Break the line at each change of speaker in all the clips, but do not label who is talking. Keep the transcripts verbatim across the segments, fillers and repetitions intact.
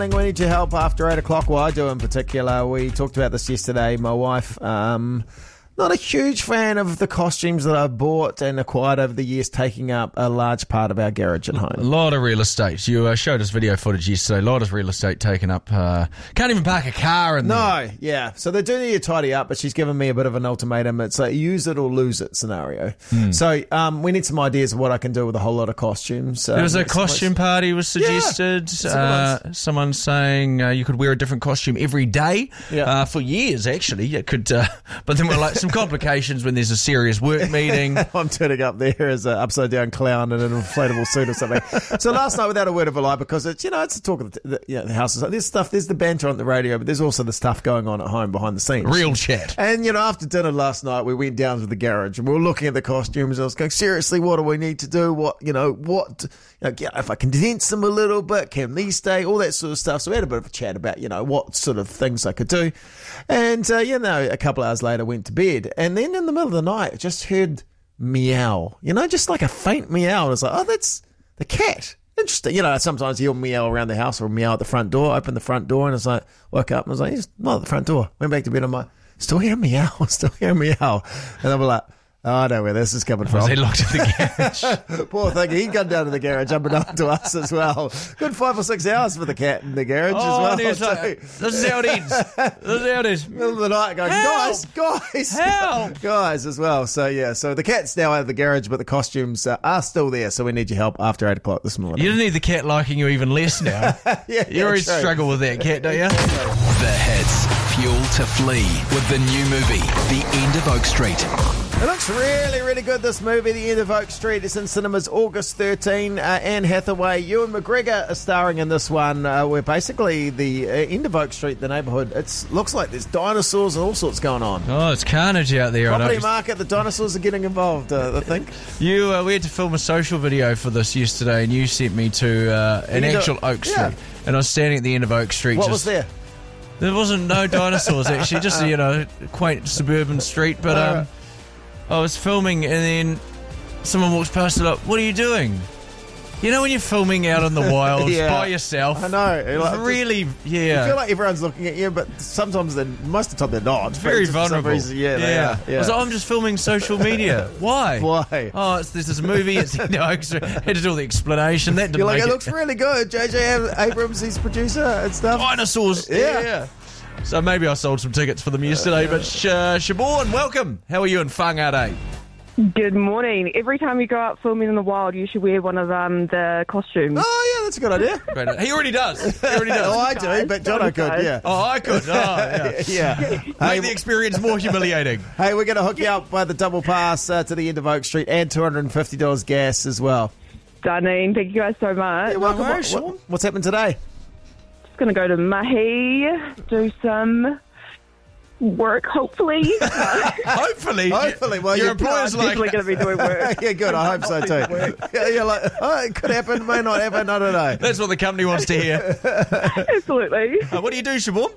We need your help after eight o'clock. Well, I do in particular. We talked about this yesterday. My wife, um, not a huge fan of the costumes that I've bought and acquired over the years, taking up a large part of our garage at home.
A lot of real estate. You uh, showed us video footage yesterday. A lot of real estate taken up. Uh, can't even park a car in there.
No, yeah. So they do need to tidy up, but she's given me a bit of an ultimatum. It's a use it or lose it scenario. Mm. So um, we need some ideas of what I can do with a whole lot of costumes.
There was
um,
a costume party was suggested.
Yeah.
Uh, someone saying uh, you could wear a different costume every day
yeah.
uh, for years, actually. It could, uh, but then we're like some complications when there's a serious work meeting.
I'm turning up there as an upside down clown in an inflatable suit or something. So last night, without a word of a lie, because it's, you know, it's the talk of the, the, you know, the house. There's stuff, there's the banter on the radio, but there's also the stuff going on at home behind the scenes.
Real chat.
And, you know, after dinner last night, we went down to the garage and we were looking at the costumes. I was going, seriously, what do we need to do? What, you know, what, you know, if I condense them a little bit, can these stay? All that sort of stuff. So we had a bit of a chat about, you know, what sort of things I could do. And, uh, you know, a couple hours later, went to bed. And then in the middle of the night, I just heard meow, you know, just like a faint meow. And I was like, oh, that's the cat. Interesting. You know, sometimes he'll meow around the house or meow at the front door, open the front door. And I was like, woke up and I was like, he's not at the front door. Went back to bed. I'm like, still hear meow, still hear meow. And I'm like, oh, I know where this is coming from.
Was he locked in the garage?
Poor thing. He'd gone down to the garage, unbeknown to us as well. Good five or six hours for the cat in the garage
oh,
as well.
And he like, this is how it ends. This is how it is.
Middle of the night going, guys, guys.
Help.
Guys as well. So, yeah. So the cat's now out of the garage, but the costumes uh, are still there. So we need your help after eight o'clock this morning.
You don't need the cat liking you even less now.
yeah,
You
yeah,
already
true.
struggle with that cat, don't you?
The hits. Fuel to flee with the new movie, The End of Oak Street.
It looks really, really good, this movie, The End of Oak Street. It's in cinemas August thirteenth. Uh, Anne Hathaway, Ewan McGregor are starring in this one, uh, where basically the uh, end of Oak Street, the neighbourhood, it looks like there's dinosaurs and all sorts going on.
Oh, it's carnage out there.
Property
I know.
market, the dinosaurs are getting involved, uh, I think.
You, uh, we had to film a social video for this yesterday, and you sent me to uh, an
You
actual
know-
Oak Street.
yeah.
And I was standing at the end of Oak Street.
What
just,
was there?
There wasn't no dinosaurs, actually, just, you know, quaint suburban street. But um, I was filming, and then someone walks past and like, what are you doing? You know when you're filming out in the wild
Yeah.
by yourself?
I know.
It's
Like,
really, yeah.
I feel like everyone's looking at you, but sometimes, they're, most of the time, they're not.
very
For some
vulnerable.
reason, yeah, they
yeah.
are. Yeah.
I was like, I'm just filming social media. Why?
Why?
Oh, it's this is a movie. It's you know, extra. Had to do all the explanation. That didn't
You're like,
make
it
it.
looks really good. J J Abrams, he's producer and stuff.
Dinosaurs.
Yeah.
Yeah. So maybe I sold some tickets for them yesterday. But Sh- uh, Siobhan, welcome. How are you in Whangarei?
Good morning. Every time you go out filming in the wild, you should wear one of um, the costumes.
Oh, yeah, that's a good idea.
Great. He already does. He already does.
oh, I do, but John, I could, yeah.
Oh, I could. Oh, yeah.
yeah.
Make
Hey,
the experience more humiliating.
hey, we're going to hook you up by the double pass uh, to the end of Oak Street and two hundred fifty dollars gas as well.
Stunning. Thank you guys so much.
You're welcome.
worries,
What- what- what's happened today?
Just going to go to Mahi, do some work, hopefully.
Hopefully.
Hopefully, well,
your
you-
employer's like,
Definitely going to be doing work.
yeah, good. I hope so too. Yeah, you're like, oh, it could happen, may not happen. I don't know.
that's what the company wants to hear.
Absolutely.
Uh, what do you do, Siobhan?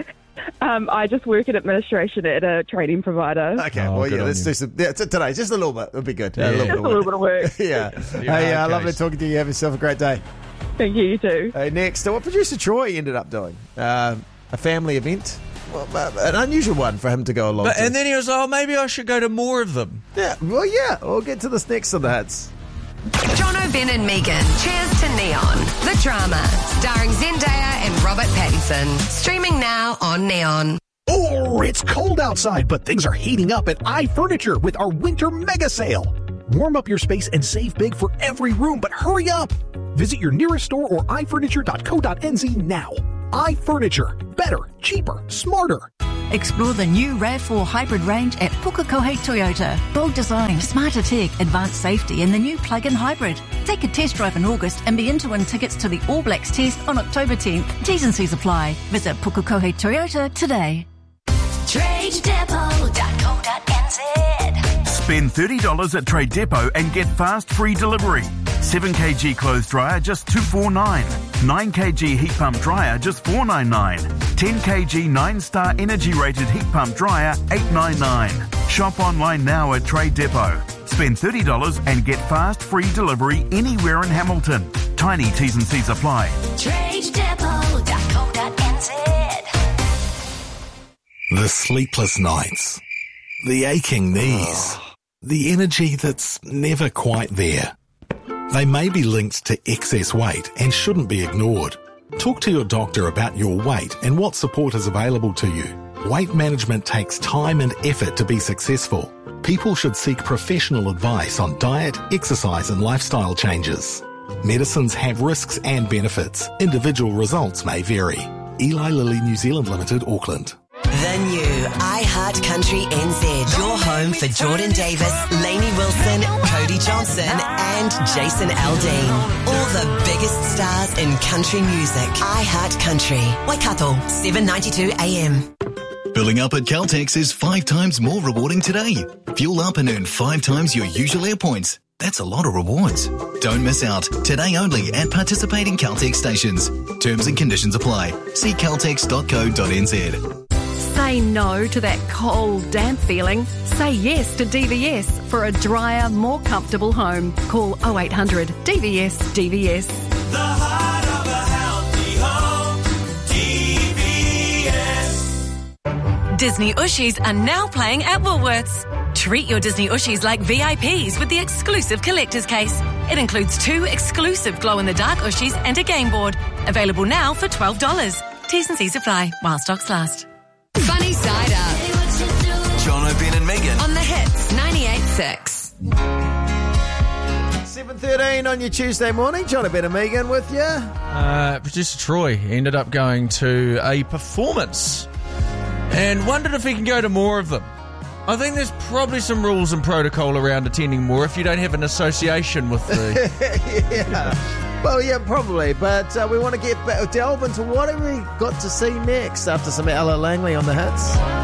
Um, I just work in administration at a training provider.
Okay,
Oh,
well,
good
yeah,
on
let's
you.
do some. Yeah, t- today, just a little bit. It'll be good.
Yeah.
a little
Just
bit
a
of
little
work.
bit of work.
Yeah.
You're
Hey, uh,
okay.
lovely talking to you. Have yourself a great day.
Thank you, you too.
Hey, next, uh, what producer Troy ended up doing? Uh, a family event. Well, uh, an unusual one for him to go along
But,
to.
and then he was like, oh, maybe I should go to more of them.
yeah, well, yeah, we'll get to this next on the hits.
Jono, Ben and Megan. Cheers to Neon. The drama. Starring Zendaya and Robert Pattinson. Streaming now on Neon.
Oh, it's cold outside, but things are heating up at iFurniture with our winter mega sale. Warm up your space and save big for every room, but hurry up. Visit your nearest store or i furniture dot co dot n z now. iFurniture. Better, cheaper, smarter.
Explore the new RAV four hybrid range at Pukekohe Toyota. Bold design, smarter tech, advanced safety, and the new plug-in hybrid. Take a test drive in August and be in to win tickets to the All Blacks test on October tenth. T's and C's apply. Visit Pukekohe Toyota today.
trade depot dot co dot n z.
Spend thirty dollars at Trade Depot and get fast free delivery. seven kilogram clothes dryer just two forty-nine. nine kilogram heat pump dryer just four ninety-nine. ten kilogram nine star energy rated heat pump dryer eight ninety-nine. Shop online now at Trade Depot. Spend thirty dollars and get fast free delivery anywhere in Hamilton. Tiny T's and C's apply.
Trade rage depot dot co dot n z.
The sleepless nights, the aching knees, the energy that's never quite there. They may be linked to excess weight and shouldn't be ignored. Talk to your doctor about your weight and what support is available to you. Weight management takes time and effort to be successful. People should seek professional advice on diet, exercise and lifestyle changes. Medicines have risks and benefits. Individual results may vary. Eli Lilly New Zealand Limited, Auckland.
The new iHeart Country N Z. Your home for Jordan Davis, Lainey Wilson, Cody Johnson and Jason Aldean. All the biggest stars in country music. iHeart Country. Waikato, seven ninety-two A M.
Filling up at Caltex is five times more rewarding today. Fuel up and earn five times your usual air points. That's a lot of rewards. Don't miss out. Today only at participating Caltex stations. Terms and conditions apply. See caltex dot co dot n z.
Say no to that cold, damp feeling. Say yes to D V S for a drier, more comfortable home. Call oh eight hundred D V S D V S.
The heart of a healthy home, D V S.
Disney Ushies are now playing at Woolworths. Treat your Disney Ushies like V I Ps with the exclusive collector's case. It includes two exclusive glow-in-the-dark Ushies and a game board. Available now for twelve dollars. T's and C's apply while stocks last.
Funny Side Up.
John O'Ben and Megan.
On the Hits ninety-eight point six.
seven thirteen on your Tuesday morning. John O'Ben and Megan with you.
Uh, Producer Troy ended up going to a performance and wondered if he can go to more of them. I think there's probably some rules and protocol around attending more if you don't have an association with the...
yeah. Well, yeah, probably. But uh, we want to get delve into what have we got to see next after some Ella Langley on the Hits.